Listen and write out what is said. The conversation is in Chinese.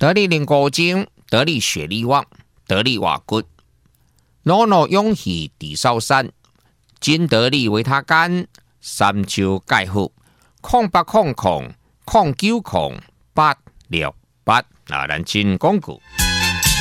得力零高精，得力血力旺，得力瓦骨，诺诺勇气地少山，金得力为他干，三秋盖福，0800 090868，咱真讲句。